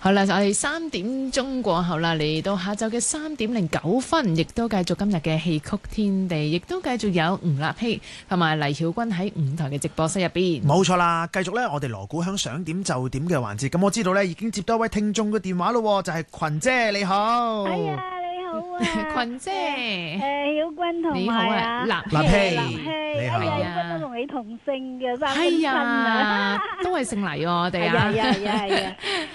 好啦，我哋3點鐘過後啦，嚟到下晝嘅3點09分，亦都繼續今日嘅戲曲天地，亦都繼續有吳立希同埋黎曉君喺5台嘅直播室入邊。 冇錯啦，繼續咧，我哋鑼鼓響想點就點嘅環節。咁我知道咧，已經接到一位聽眾嘅電話咯，就係群姐，你好。 哎呀，你好啊， 群姐， 曉君同埋啊， 立希， 你好。 哎呀，曉君都同你同姓嘅，三分親係啊， 啊，都係姓黎喎，我哋啊。 係啊。